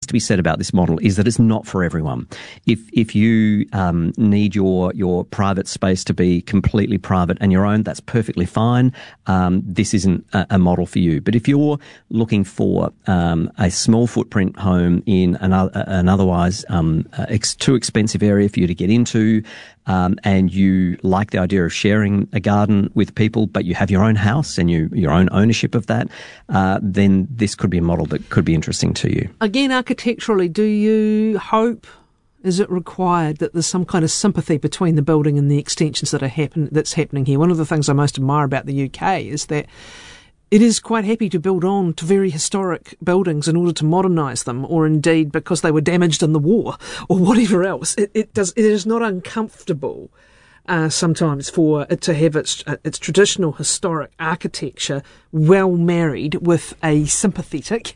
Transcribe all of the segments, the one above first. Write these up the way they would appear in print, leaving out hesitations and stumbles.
to be said about this model is that it's not for everyone. If you need your private space to be completely private and your own, that's perfectly fine. This isn't a model for you. But if you're looking for a small footprint home in an otherwise too expensive area for you to get into, and you like the idea of sharing a garden with people, but you have your own house and your own ownership of that, then this could be a model that could be interesting to you. Again, architecturally, do you hope, is it required that there's some kind of sympathy between the building and the extensions that's happening here? One of the things I most admire about the UK is that it is quite happy to build on to very historic buildings in order to modernise them, or indeed because they were damaged in the war or whatever else. It is not uncomfortable sometimes for it to have its traditional historic architecture well married with a sympathetic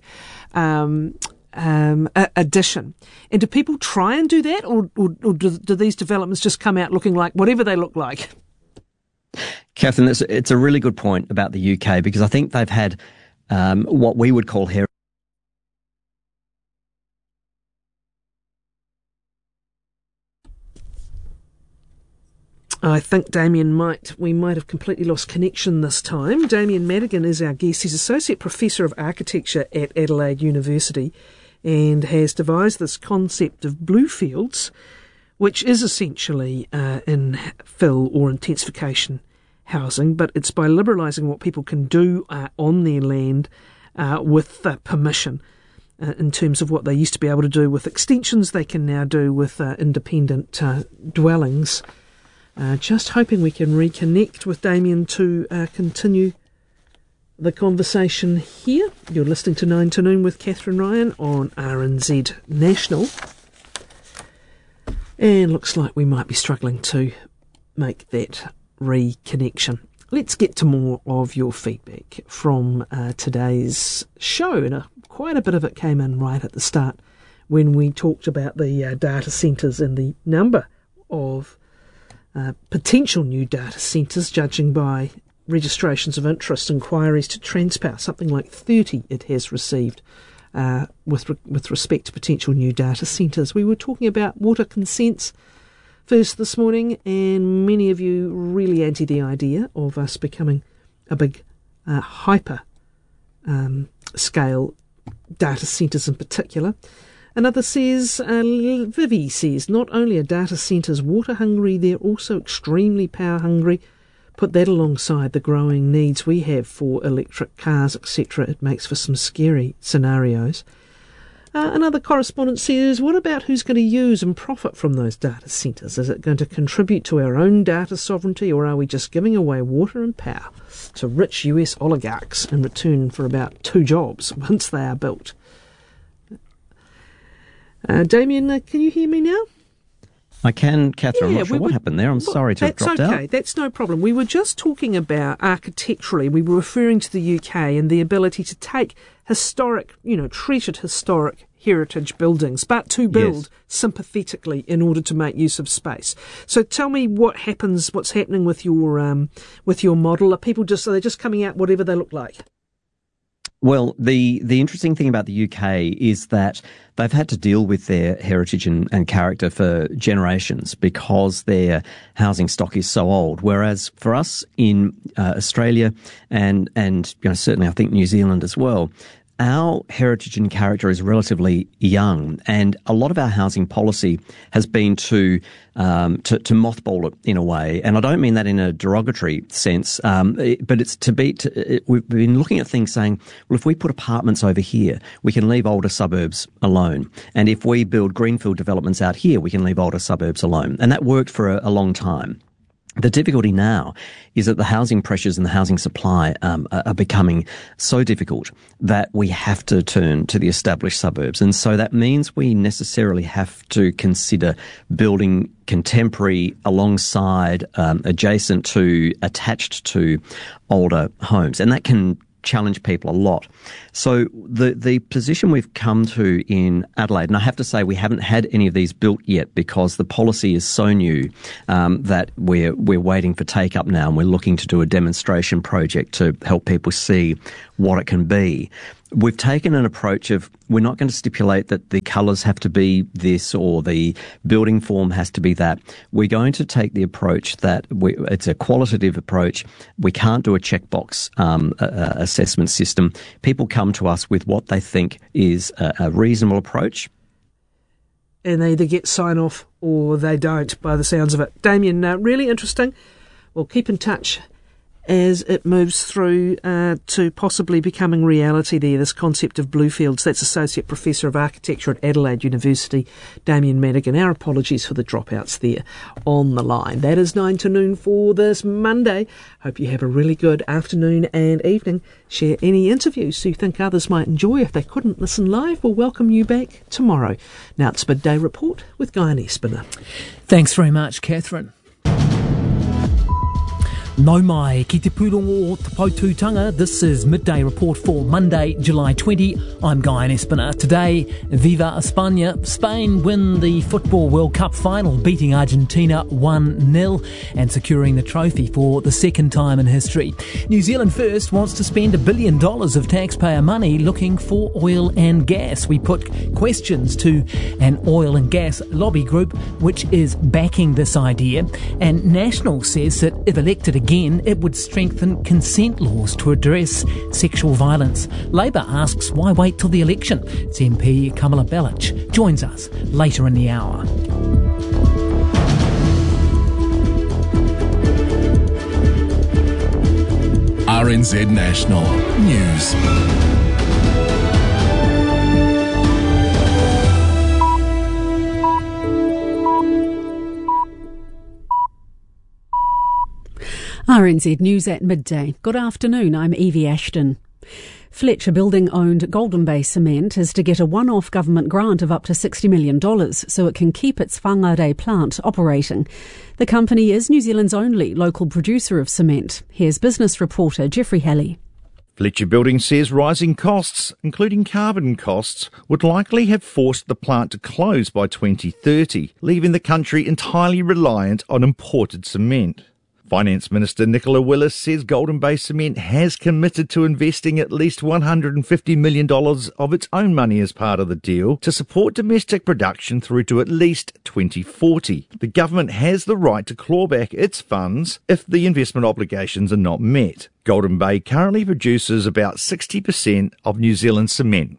addition. And do people try and do that, or do these developments just come out looking like whatever they look like? Catherine, it's a really good point about the UK, because I think they've had what we would call heritage. I think we might have completely lost connection this time. Damien Madigan is our guest. He's Associate Professor of Architecture at Adelaide University and has devised this concept of Bluefields, which is essentially infill or intensification housing, but it's by liberalising what people can do on their land with permission. In terms of what they used to be able to do with extensions, they can now do with independent dwellings. Just hoping we can reconnect with Damien to continue the conversation here. You're listening to 9 to Noon with Catherine Ryan on RNZ National. And looks like we might be struggling to make that reconnection. Let's get to more of your feedback from today's show. And quite a bit of it came in right at the start when we talked about the data centres and the number of potential new data centres, judging by registrations of interest inquiries to Transpower. Something like 30 it has received with respect to potential new data centres. We were talking about water consents first this morning, and many of you really anti the idea of us becoming a big hyper scale data centres in particular. Another says, Vivi says, not only are data centres water hungry, they're also extremely power hungry. Put that alongside the growing needs we have for electric cars, etc. It makes for some scary scenarios. Another correspondent says, what about who's going to use and profit from those data centres? Is it going to contribute to our own data sovereignty, or are we just giving away water and power to rich US oligarchs in return for about 2 jobs once they are built? Damien, can you hear me now? I can, Catherine. I'm not sure what happened there. I'm sorry to have dropped out. That's okay. That's no problem. We were just talking about architecturally. We were referring to the UK and the ability to take historic, treated historic heritage buildings, but to build sympathetically in order to make use of space. So tell me what's happening with your model. Are they just coming out whatever they look like? Well, the interesting thing about the UK is that they've had to deal with their heritage and character for generations because their housing stock is so old. Whereas for us in Australia and certainly I think New Zealand as well, our heritage and character is relatively young, and a lot of our housing policy has been to mothball it in a way. And I don't mean that in a derogatory sense, but it's we've been looking at things saying, well, if we put apartments over here, we can leave older suburbs alone. And if we build greenfield developments out here, we can leave older suburbs alone. And that worked for a long time. The difficulty now is that the housing pressures and the housing supply are becoming so difficult that we have to turn to the established suburbs. And so that means we necessarily have to consider building contemporary alongside, adjacent to, attached to older homes. And that can challenge people a lot. So the position we've come to in Adelaide, and I have to say we haven't had any of these built yet because the policy is so new that we're waiting for take up now, and we're looking to do a demonstration project to help people see what it can be. we've taken an approach of we're not going to stipulate that the colours have to be this or the building form has to be that. We're going to take the approach that it's a qualitative approach. We can't do a checkbox assessment system. People come to us with what they think is a reasonable approach. And they either get sign-off or they don't, by the sounds of it. Damien, really interesting. We'll keep in touch as it moves through to possibly becoming reality there, this concept of Bluefields. That's Associate Professor of Architecture at Adelaide University, Damien Madigan. Our apologies for the dropouts there on the line. That is 9 to noon for this Monday. Hope you have a really good afternoon and evening. Share any interviews you think others might enjoy. If they couldn't listen live, we'll welcome you back tomorrow. Now it's Midday Report with Guy and Espiner. Thanks very much, Catherine. Nau mai, ki te pūrongo o te Pautūtanga. This is Midday Report for Monday, July 20. I'm Guy Espiner. Today, Viva España. Spain win the Football World Cup final, beating Argentina 1-0 and securing the trophy for the second time in history. New Zealand First wants to spend $1 billion of taxpayer money looking for oil and gas. We put questions to an oil and gas lobby group which is backing this idea, and National says that if elected again, it would strengthen consent laws to address sexual violence. Labour asks why wait till the election. Its MP Kamala Belich joins us later in the hour. RNZ National News. RNZ News at midday. Good afternoon, I'm Evie Ashton. Fletcher Building owned Golden Bay Cement is to get a one-off government grant of up to $60 million so it can keep its Whangarei plant operating. The company is New Zealand's only local producer of cement. Here's business reporter Jeffrey Halley. Fletcher Building says rising costs, including carbon costs, would likely have forced the plant to close by 2030, leaving the country entirely reliant on imported cement. Finance Minister Nicola Willis says Golden Bay Cement has committed to investing at least $150 million of its own money as part of the deal to support domestic production through to at least 2040. The government has the right to claw back its funds if the investment obligations are not met. Golden Bay currently produces about 60% of New Zealand's cement.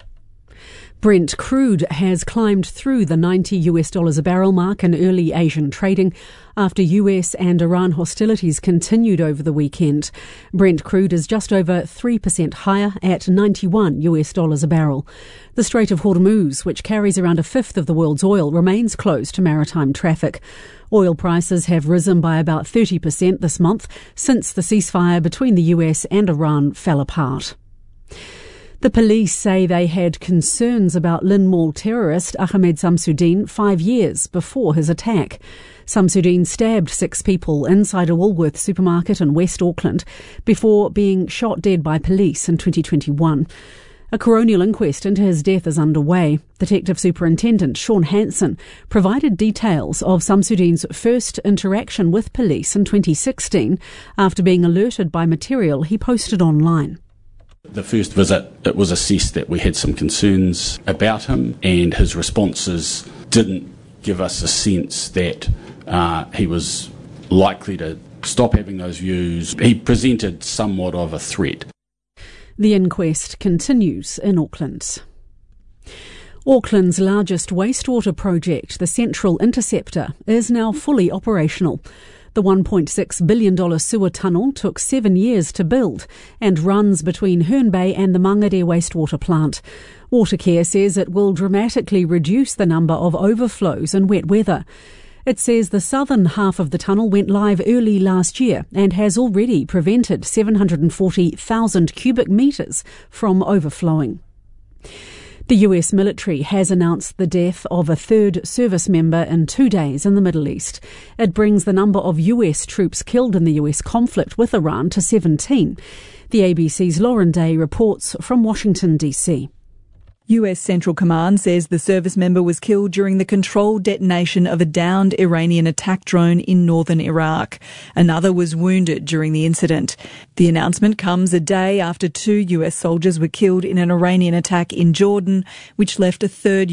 Brent crude has climbed through the $90 a barrel mark in early Asian trading after US and Iran hostilities continued over the weekend. Brent crude is just over 3% higher at $91 a barrel. The Strait of Hormuz, which carries around a fifth of the world's oil, remains closed to maritime traffic. Oil prices have risen by about 30% this month since the ceasefire between the US and Iran fell apart. The police say they had concerns about Lynn Mall terrorist Ahmed Samsudeen 5 years before his attack. Samsudeen stabbed 6 people inside a Woolworths supermarket in West Auckland before being shot dead by police in 2021. A coronial inquest into his death is underway. Detective Superintendent Sean Hansen provided details of Samsudeen's first interaction with police in 2016 after being alerted by material he posted online. The first visit, it was assessed that we had some concerns about him, and his responses didn't give us a sense that he was likely to stop having those views. He presented somewhat of a threat. The inquest continues in Auckland. Auckland's largest wastewater project, the Central Interceptor, is now fully operational. The $1.6 billion sewer tunnel took 7 years to build and runs between Herne Bay and the Mangere wastewater plant. Watercare says it will dramatically reduce the number of overflows in wet weather. It says the southern half of the tunnel went live early last year and has already prevented 740,000 cubic metres from overflowing. The US military has announced the death of a third service member in 2 days in the Middle East. It brings the number of US troops killed in the US conflict with Iran to 17. The ABC's Lauren Day reports from Washington, D.C. US Central Command says the service member was killed during the controlled detonation of a downed Iranian attack drone in northern Iraq. Another was wounded during the incident. The announcement comes a day after 2 US soldiers were killed in an Iranian attack in Jordan, which left a third